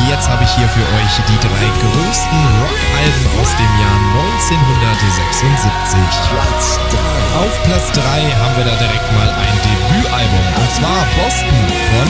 jetzt habe ich hier für euch die 3 größten Rockalben aus dem Jahr 1976. Platz 3. Auf Platz 3 haben wir da direkt mal ein Debütalbum, und zwar Boston von